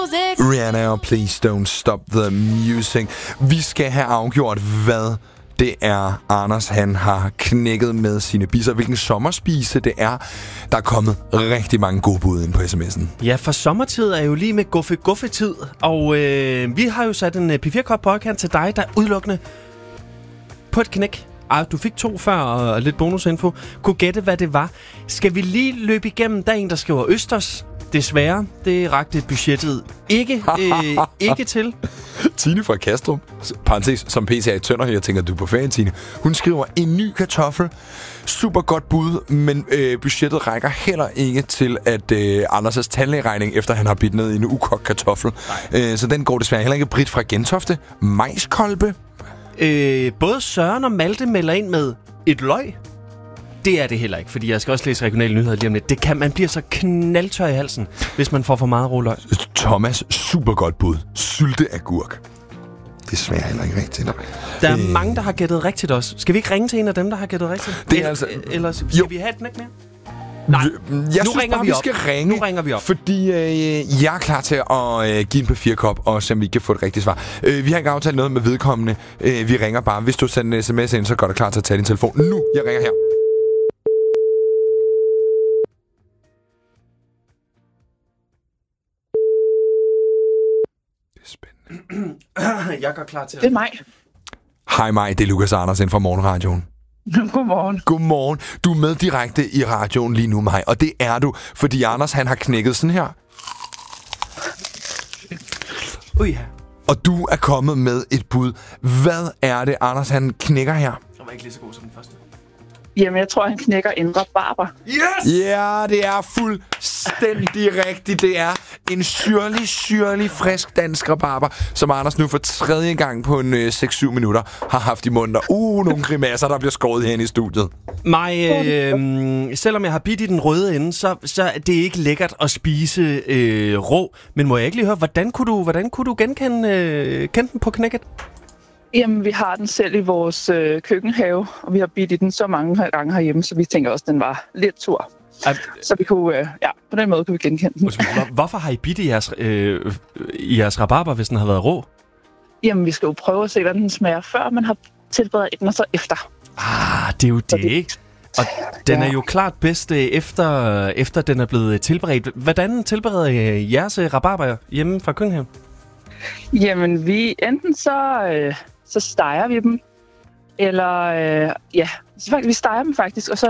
Rihanna og Please Don't Stop the Music. Vi skal have afgjort, hvad det er, Anders han har knækket med sine biser. Hvilken sommerspise det er. Der er kommet rigtig mange gode bud ind på sms'en. Ja, for sommertid er jo lige med guffe-tid. Og vi har jo sat en P4-kop på højkant til dig, der udelukkende på et knæk. Du fik 2 før og lidt bonusinfo. Kunne gætte, hvad det var. Skal vi lige løbe igennem? Der er en, der skriver Østers. Desværre, det rakte budgettet ikke til. Tine fra Kastrup, parentes, som PC er i Tønder, jeg tænker, du er på ferie, Tine. Hun skriver, en ny kartoffel. Super godt bud, men budgettet rækker heller ikke til, at Anders' tandlægeregning, efter han har bidt ned i en ukogt kartoffel. Så den går desværre heller ikke. Britt fra Gentofte. Majskolbe. Både Søren og Malte melder ind med et løg. Det er det heller ikke, fordi jeg skal også læse regionale nyheder lige om lidt. Man bliver så knaldtør i halsen, hvis man får for meget råløg. Thomas, super godt bud. Sylteagurk. Desværre heller ikke rigtigt. Der er mange, der har gættet rigtigt også. Skal vi ikke ringe til en af dem, der har gættet rigtigt? Det er altså... Eller skal vi have et knæk mere? Nej, nu skal ringe. Nu ringer vi op. Fordi jeg er klar til at give en P4-kop, og se om vi kan få et rigtigt svar. Vi har ikke aftalt noget med vedkommende. Vi ringer bare. Hvis du sender en sms ind, så går det klar til at tage din telefon. Nu, jeg ringer her. Jeg går klar til Det er mig. Hej mig, det er Lukas Andersen fra Morgenradioen. Godmorgen. Godmorgen. Du er med direkte i radioen lige nu, mig. Og det er du, fordi Anders han har knækket sådan her. Ui. Og du er kommet med et bud. Hvad er det, Anders han knækker her? Jeg var ikke lige så god som den første. Jamen, jeg tror, han knækker en rabarber. Yes! Ja, det er fuldstændig rigtigt. Det er en syrlig, frisk dansk rabarber, som Anders nu for 3. gang på en 6-7 minutter har haft i munden. Nogle grimasser, der bliver skåret herinde i studiet. Selvom jeg har bidt i den røde ende, så er det ikke lækkert at spise rå. Men må jeg ikke lige høre, hvordan kunne du genkende den på knækket? Jamen, vi har den selv i vores køkkenhave, og vi har bidt i den så mange gange herhjemme, så vi tænker også, at den var lidt tur. Så vi kunne, på den måde kunne vi genkende den. Hvorfor har I bidt i jeres rabarber, hvis den har været rå? Jamen, vi skal jo prøve at se, hvordan den smager, før man har tilberedt den, og så efter. Det er jo det, ikke? Og den er jo klart bedst efter den er blevet tilberedt. Hvordan tilbereder I jeres rabarber hjemme fra køkkenhaven? Jamen, enten så steger vi dem, eller vi steger dem faktisk, og så